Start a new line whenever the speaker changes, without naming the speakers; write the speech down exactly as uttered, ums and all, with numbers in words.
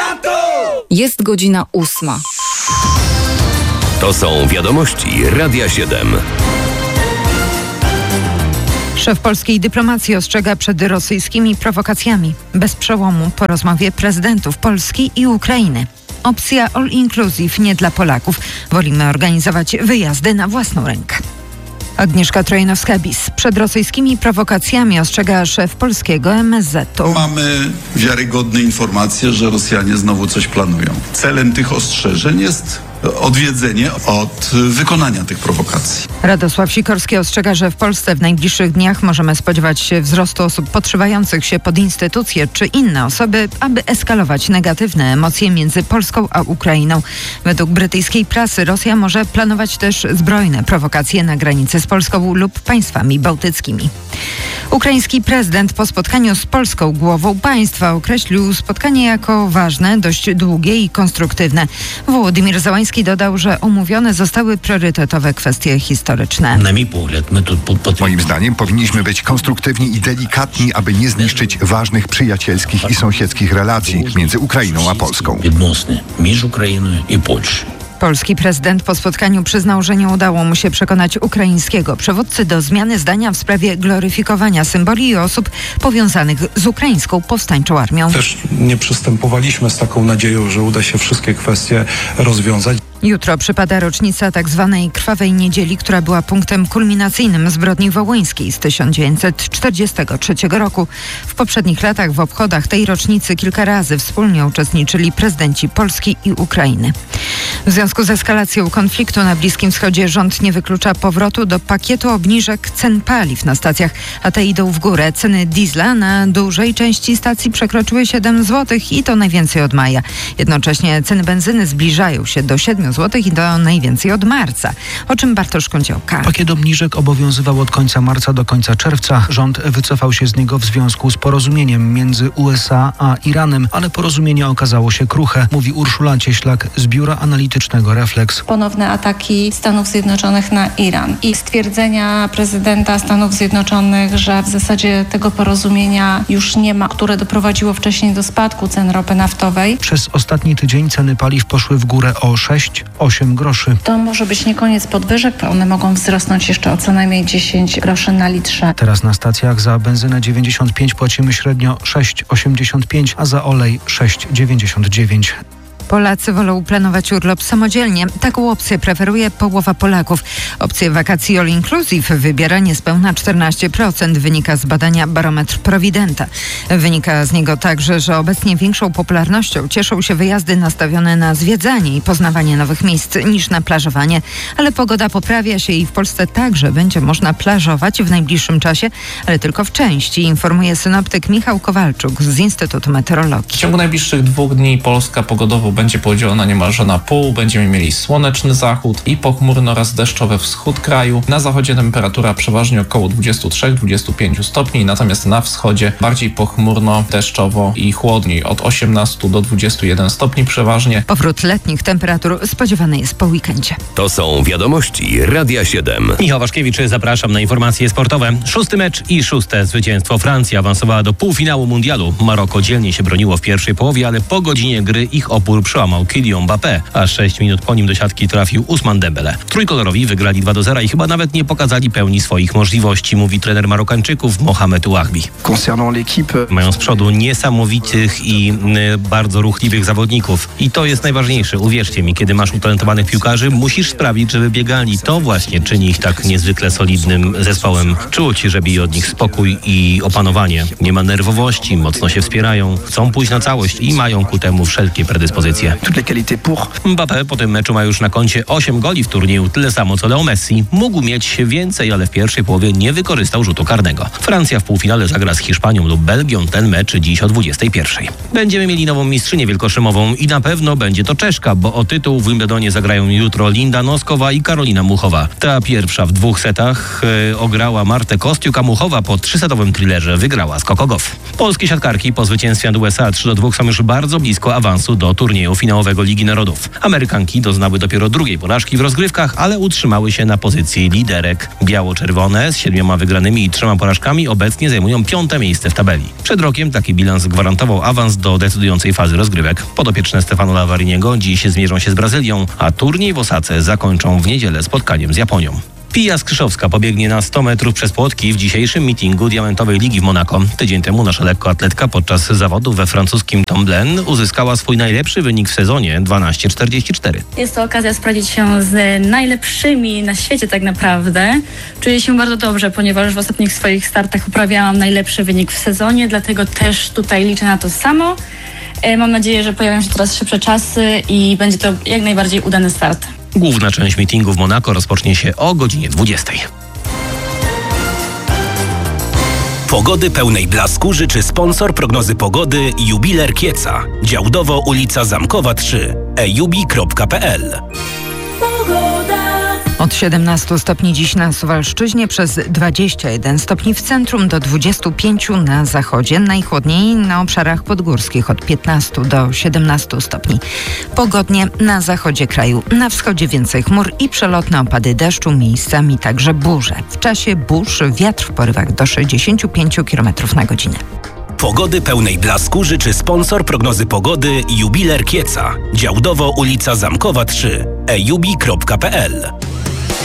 Tato!
Jest godzina ósma.
To są wiadomości Radia siedem.
Szef polskiej dyplomacji ostrzega przed rosyjskimi prowokacjami. Bez przełomu po rozmowie prezydentów Polski i Ukrainy. Opcja all inclusive nie dla Polaków. Wolimy organizować wyjazdy na własną rękę. Agnieszka Trojanowska-Bis. Przed rosyjskimi prowokacjami ostrzega szef polskiego M S Z-u.
Mamy wiarygodne informacje, że Rosjanie znowu coś planują. Celem tych ostrzeżeń jest odwiedzenie od wykonania tych prowokacji.
Radosław Sikorski ostrzega, że w Polsce w najbliższych dniach możemy spodziewać się wzrostu osób podszywających się pod instytucje czy inne osoby, aby eskalować negatywne emocje między Polską a Ukrainą. Według brytyjskiej prasy Rosja może planować też zbrojne prowokacje na granicy z Polską lub państwami bałtyckimi. Ukraiński prezydent po spotkaniu z polską głową państwa określił spotkanie jako ważne, dość długie i konstruktywne. Wołodymyr Zełański dodał, że omówione zostały priorytetowe kwestie historyczne.
Moim zdaniem powinniśmy być konstruktywni i delikatni, aby nie zniszczyć ważnych przyjacielskich i sąsiedzkich relacji między Ukrainą a Polską.
Polski prezydent po spotkaniu przyznał, że nie udało mu się przekonać ukraińskiego przywódcy do zmiany zdania w sprawie gloryfikowania symboli i osób powiązanych z ukraińską powstańczą armią.
Też nie przystępowaliśmy z taką nadzieją, że uda się wszystkie kwestie rozwiązać.
Jutro przypada rocznica tzw. Krwawej Niedzieli, która była punktem kulminacyjnym zbrodni wołyńskiej z tysiąc dziewięćset czterdziestego trzeciego roku. W poprzednich latach w obchodach tej rocznicy kilka razy wspólnie uczestniczyli prezydenci Polski i Ukrainy. W związku z eskalacją konfliktu na Bliskim Wschodzie rząd nie wyklucza powrotu do pakietu obniżek cen paliw na stacjach, a te idą w górę. Ceny diesla na dużej części stacji przekroczyły siedem złotych i to najwięcej od maja. Jednocześnie ceny benzyny zbliżają się do siedmiu złotych i to najwięcej od marca. O czym Bartosz Kądziołka.
Pakiet obniżek obowiązywał od końca marca do końca czerwca. Rząd wycofał się z niego w związku z porozumieniem między U S A a Iranem, ale porozumienie okazało się kruche, mówi Urszula Cieślak z biura analitycznego Reflex.
Ponowne ataki Stanów Zjednoczonych na Iran i stwierdzenia prezydenta Stanów Zjednoczonych, że w zasadzie tego porozumienia już nie ma, które doprowadziło wcześniej do spadku cen ropy naftowej.
Przez ostatni tydzień ceny paliw poszły w górę o sześć do ośmiu groszy.
To może być nie koniec podwyżek, one mogą wzrosnąć jeszcze o co najmniej dziesięć groszy na litrze.
Teraz na stacjach za benzynę dziewięćdziesiąt pięć płacimy średnio sześć osiemdziesiąt pięć, a za olej sześć dziewięćdziesiąt dziewięć.
Polacy wolą planować urlop samodzielnie. Taką opcję preferuje połowa Polaków. Opcję wakacji all inclusive wybiera niespełna czternaście procent, wynika z badania Barometr Prowidenta. Wynika z niego także, że obecnie większą popularnością cieszą się wyjazdy nastawione na zwiedzanie i poznawanie nowych miejsc niż na plażowanie, ale pogoda poprawia się i w Polsce także będzie można plażować w najbliższym czasie, ale tylko w części, informuje synoptyk Michał Kowalczuk z Instytutu Meteorologii.
W ciągu najbliższych dwóch dni Polska pogodowo będzie podzielona niemalże na pół. Będziemy mieli słoneczny zachód i pochmurny oraz deszczowy wschód kraju. Na zachodzie temperatura przeważnie około dwadzieścia trzy do dwudziestu pięciu stopni, natomiast na wschodzie bardziej pochmurno, deszczowo i chłodniej. Od osiemnastu do dwudziestu jeden stopni przeważnie.
Powrót letnich temperatur spodziewany jest po weekendzie.
To są wiadomości Radia siedem.
Michał Waszkiewicz, zapraszam na informacje sportowe. Szósty mecz i szóste zwycięstwo. Francja awansowała do półfinału mundialu. Maroko dzielnie się broniło w pierwszej połowie, ale po godzinie gry ich opór przełamał Kylian Mbappé, a sześć minut po nim do siatki trafił Ousmane Dembele. Trójkolorowi wygrali dwa do zera i chyba nawet nie pokazali pełni swoich możliwości, mówi trener Marokańczyków Mohamed Ouahbi. Mają z przodu niesamowitych i y, bardzo ruchliwych zawodników i to jest najważniejsze. Uwierzcie mi, kiedy masz utalentowanych piłkarzy, musisz sprawić, żeby biegali. To właśnie czyni ich tak niezwykle solidnym zespołem. Czuć, że bije od nich spokój i opanowanie. Nie ma nerwowości, mocno się wspierają, chcą pójść na całość i mają ku temu wszelkie predyspozycje. Mbappé po tym meczu ma już na koncie osiem goli w turnieju, tyle samo co Leo Messi. Mógł mieć więcej, ale w pierwszej połowie nie wykorzystał rzutu karnego. Francja w półfinale zagra z Hiszpanią lub Belgią. Ten mecz dziś o dwudziestej pierwszej. Będziemy mieli nową mistrzynię wielkoszymową i na pewno będzie to Czeszka, bo o tytuł w Wimbledonie zagrają jutro Linda Noskowa i Karolina Muchowa. Ta pierwsza w dwóch setach yy, ograła Martę Kostiuk, a Muchowa po trzysetowym thrillerze wygrała z Coco Gauff. Polskie siatkarki po zwycięstwie nad U S A trzy do dwóch są już bardzo blisko awansu do turnieju turnieju finałowego Ligi Narodów. Amerykanki doznały dopiero drugiej porażki w rozgrywkach, ale utrzymały się na pozycji liderek. Biało-czerwone z siedmioma wygranymi i trzema porażkami obecnie zajmują piąte miejsce w tabeli. Przed rokiem taki bilans gwarantował awans do decydującej fazy rozgrywek. Podopieczne Stefano Lavariniego dziś zmierzą się z Brazylią, a turniej w Osace zakończą w niedzielę spotkaniem z Japonią. Pia Skrzyszowska pobiegnie na sto metrów przez płotki w dzisiejszym meetingu Diamentowej Ligi w Monako. Tydzień temu nasza lekkoatletka podczas zawodów we francuskim Tomblain uzyskała swój najlepszy wynik w sezonie dwanaście czterdzieści cztery.
Jest to okazja sprawdzić się z najlepszymi na świecie tak naprawdę. Czuję się bardzo dobrze, ponieważ w ostatnich swoich startach uprawiałam najlepszy wynik w sezonie, dlatego też tutaj liczę na to samo. Mam nadzieję, że pojawią się teraz szybsze czasy i będzie to jak najbardziej udany start.
Główna część meetingu w Monako rozpocznie się o godzinie dwudziestej.
Pogody pełnej blasku życzy sponsor prognozy pogody Jubiler Kieca. Działdowo ulica Zamkowa trzy. e jubi kropka p l.
Od siedemnastu stopni dziś na Suwalszczyźnie, przez dwadzieścia jeden stopni w centrum, do dwudziestu pięciu na zachodzie. Najchłodniej na obszarach podgórskich od piętnastu do siedemnastu stopni. Pogodnie na zachodzie kraju. Na wschodzie więcej chmur i przelotne opady deszczu, miejscami także burze. W czasie burz wiatr w porywach do sześćdziesięciu pięciu kilometrów na godzinę.
Pogody pełnej blasku życzy sponsor prognozy pogody Jubiler Kieca. Działdowo ulica Zamkowa trzy. e jubi kropka p l.